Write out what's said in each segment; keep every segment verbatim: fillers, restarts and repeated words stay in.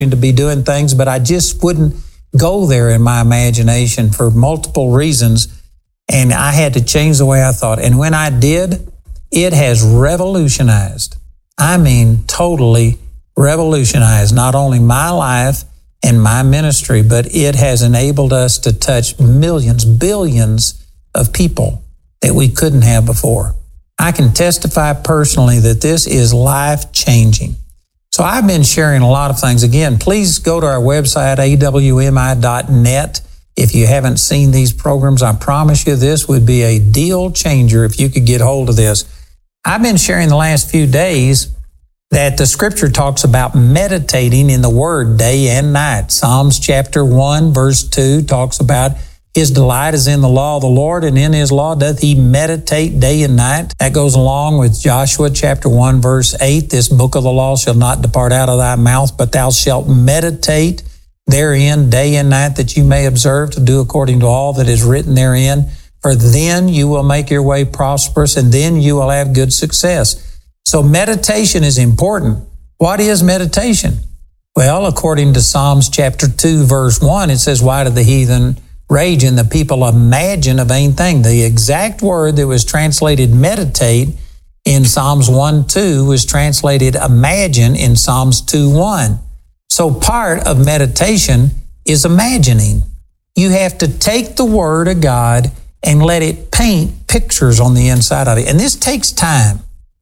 to be doing things, but I just wouldn't go there in my imagination for multiple reasons. And I had to change the way I thought. And when I did, it has revolutionized. I mean, totally revolutionized not only my life and my ministry, but it has enabled us to touch millions, billions of people that we couldn't have before. I can testify personally that this is life-changing. So I've been sharing a lot of things. Again, please go to our website, A W M I dot net. If you haven't seen these programs, I promise you this would be a deal changer if you could get hold of this. I've been sharing the last few days that the Scripture talks about meditating in the Word day and night. Psalms chapter one, verse two talks about His delight is in the law of the Lord, and in His law doth He meditate day and night. That goes along with Joshua chapter one, verse eight. This book of the law shall not depart out of thy mouth, but thou shalt meditate therein day and night, that you may observe to do according to all that is written therein. For then you will make your way prosperous, and then you will have good success. So meditation is important. What is meditation? Well, according to Psalms chapter two, verse one, it says, why do the heathen rage and the people imagine a vain thing? The exact word that was translated meditate in Psalms one two was translated imagine in Psalms two one. So part of meditation is imagining. You have to take the Word of God and let it paint pictures on the inside of it. And this takes time.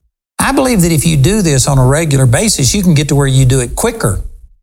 I believe that if you do this on a regular basis, you can get to where you do it quicker.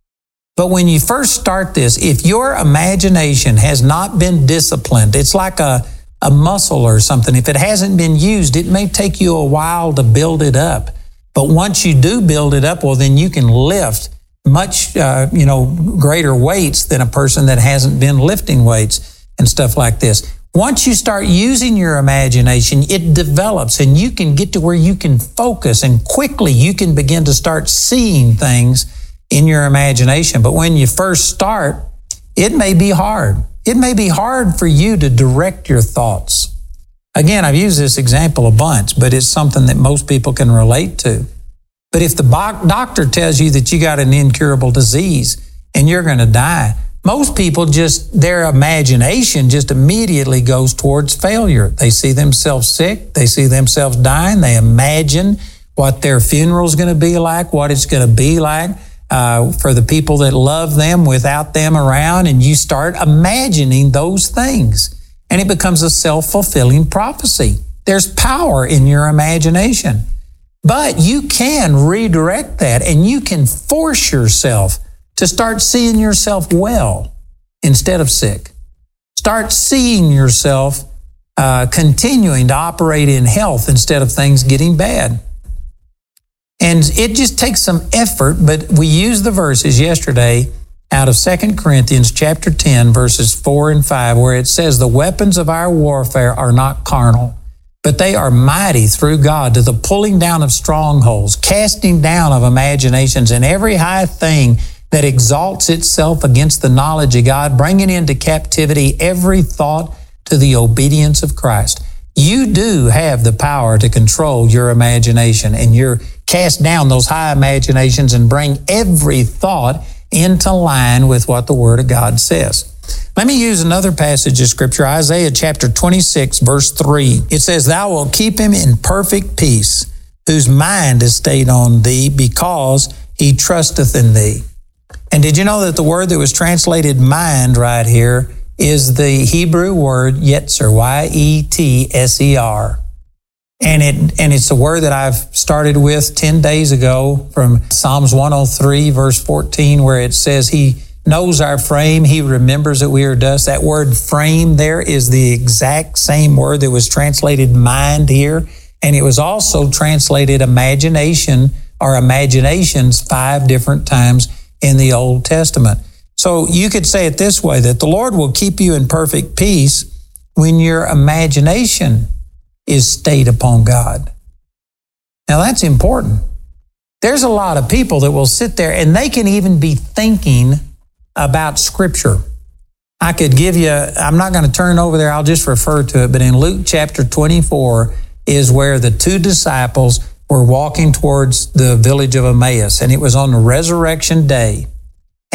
But when you first start this, if your imagination has not been disciplined, it's like a, a muscle or something. If it hasn't been used, it may take you a while to build it up. But once you do build it up, well, then you can lift much, uh, you know, greater weights than a person that hasn't been lifting weights and stuff like this. Once you start using your imagination, it develops and you can get to where you can focus, and quickly you can begin to start seeing things in your imagination. But when you first start, it may be hard. It may be hard for you to direct your thoughts. Again, I've used this example a bunch, but it's something that most people can relate to. But if the doctor tells you that you got an incurable disease and you're going to die, most people just, their imagination just immediately goes towards failure. They see themselves sick. They see themselves dying. They imagine what their funeral is going to be like, what it's going to be like uh, for the people that love them without them around. And you start imagining those things. And it becomes a self-fulfilling prophecy. There's power in your imagination. But you can redirect that, and you can force yourself to start seeing yourself well instead of sick. Start seeing yourself uh, continuing to operate in health instead of things getting bad. And it just takes some effort, but we used the verses yesterday out of Second Corinthians chapter ten, verses four and five, where it says, the weapons of our warfare are not carnal, but they are mighty through God to the pulling down of strongholds, casting down of imaginations, and every high thing that exalts itself against the knowledge of God, bringing into captivity every thought to the obedience of Christ. You do have the power to control your imagination, and you're cast down those high imaginations and bring every thought into line with what the Word of God says. Let me use another passage of Scripture, Isaiah chapter twenty-six, verse three. It says, thou wilt keep him in perfect peace, whose mind is stayed on thee, because he trusteth in thee. And did you know that the word that was translated mind right here is the Hebrew word yetzer, Y E T S E R. And it and it's a word that I've started with ten days ago from Psalms one oh three, verse fourteen, where it says he knows our frame, he remembers that we are dust. That word frame there is the exact same word that was translated mind here. And it was also translated imagination or imaginations five different times in the Old Testament. So you could say it this way, that the Lord will keep you in perfect peace when your imagination is stayed upon God. Now that's important. There's a lot of people that will sit there and they can even be thinking about Scripture. I could give you, I'm not going to turn over there, I'll just refer to it, but in Luke chapter twenty-four is where the two disciples were walking towards the village of Emmaus, and it was on the resurrection day.